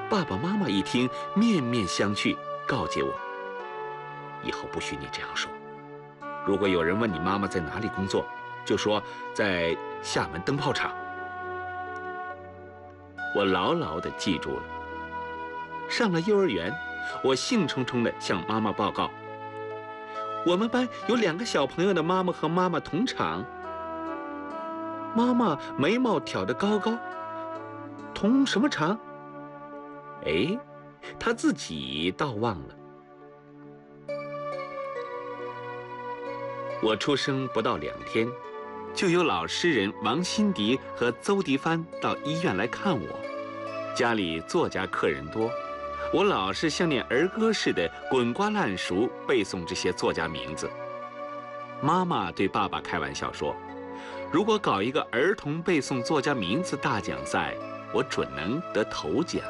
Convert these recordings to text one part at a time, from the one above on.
爸爸妈妈一听，面面相觑，告诫我：以后不许你这样说。如果有人问你妈妈在哪里工作，就说在厦门灯泡厂。我牢牢地记住了。上了幼儿园，我兴冲冲地向妈妈报告：我们班有2个小朋友的妈妈和妈妈同厂。妈妈眉毛挑得高高，同什么厂？哎，她自己倒忘了。我出生不到2天，就有老诗人王辛迪和邹迪帆到医院来看我。家里作家客人多，我老是像念儿歌似的滚瓜烂熟背诵这些作家名字。妈妈对爸爸开玩笑说，如果搞一个儿童背诵作家名字大奖赛，我准能得头奖。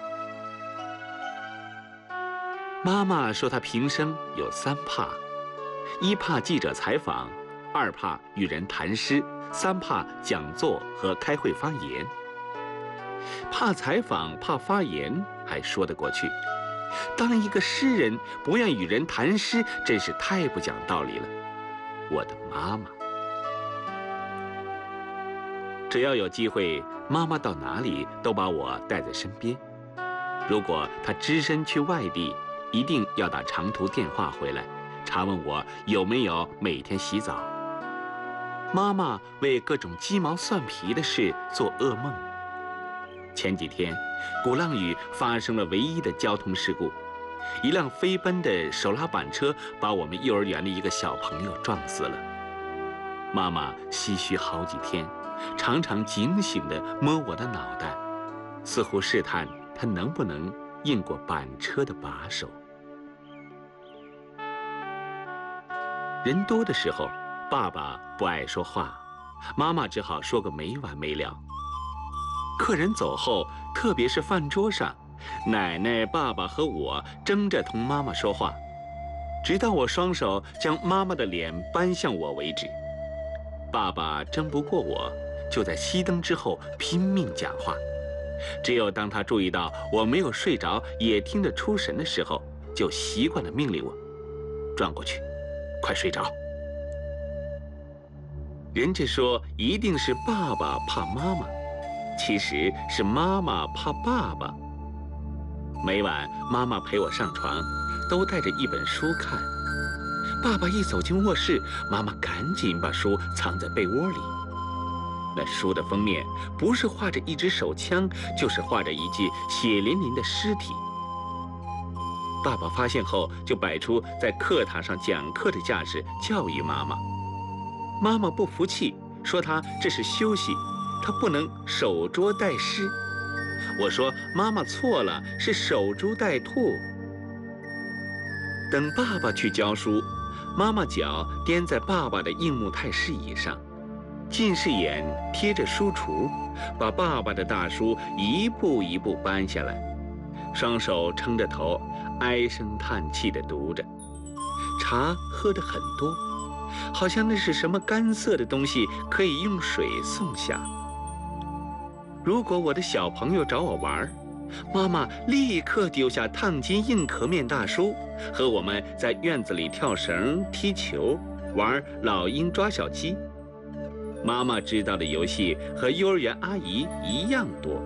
妈妈说她平生有3怕：1怕记者采访，2怕与人谈诗，3怕讲座和开会发言。怕采访怕发言还说得过去，当一个诗人不愿与人谈诗，真是太不讲道理了。我的妈妈，只要有机会，妈妈到哪里都把我带在身边。如果她只身去外地，一定要打长途电话回来，查问我有没有每天洗澡。妈妈为各种鸡毛蒜皮的事做噩梦。前几天，鼓浪屿发生了唯一的交通事故，一辆飞奔的手拉板车把我们幼儿园的一个小朋友撞死了。妈妈唏嘘好几天，常常警醒地摸我的脑袋，似乎试探他能不能硬过板车的把手。人多的时候，爸爸不爱说话，妈妈只好说个没完没了。客人走后，特别是饭桌上，奶奶、爸爸和我争着同妈妈说话，直到我双手将妈妈的脸扳向我为止。爸爸争不过我，就在熄灯之后拼命讲话。只有当他注意到我没有睡着，也听得出神的时候，就习惯地命令我转过去，快睡着。人家说一定是爸爸怕妈妈，其实是妈妈怕爸爸。每晚妈妈陪我上床，都带着一本书看。爸爸一走进卧室，妈妈赶紧把书藏在被窝里。那书的封面不是画着一支手枪，就是画着一具血淋淋的尸体。爸爸发现后，就摆出在课堂上讲课的架势，教育妈妈。妈妈不服气，说她这是休息，她不能守株待狮。我说妈妈错了，是守株待兔。等爸爸去教书，妈妈脚颠在爸爸的硬木太师椅上，近视眼贴着书橱，把爸爸的大书一步一步搬下来，双手撑着头，唉声叹气地读着。茶喝得很多，好像那是什么干涩的东西，可以用水送下。如果我的小朋友找我玩，妈妈立刻丢下烫金硬壳面大书，和我们在院子里跳绳、踢球，玩老鹰抓小鸡。妈妈知道的游戏和幼儿园阿姨一样多。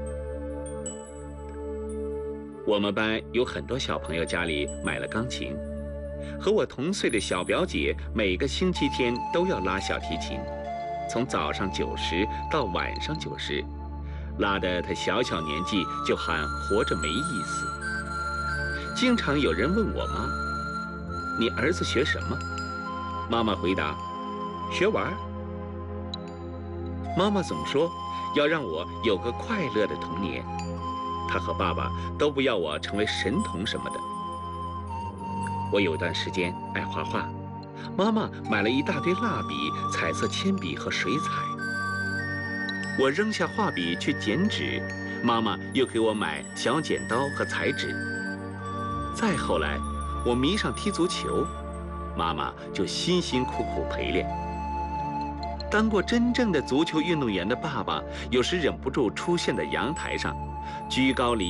我们班有很多小朋友家里买了钢琴，和我同岁的小表姐每个星期天都要拉小提琴，从早上9时到晚上9时，拉得她小小年纪就喊活着没意思。经常有人问我妈：“你儿子学什么？”妈妈回答：“学玩。”妈妈总说要让我有个快乐的童年，她和爸爸都不要我成为神童什么的。我有段时间爱画画，妈妈买了一大堆蜡笔、彩色铅笔和水彩。我扔下画笔去剪纸，妈妈又给我买小剪刀和彩纸。再后来，我迷上踢足球，妈妈就辛辛苦苦陪练。当过真正的足球运动员的爸爸，有时忍不住出现在阳台上，居高临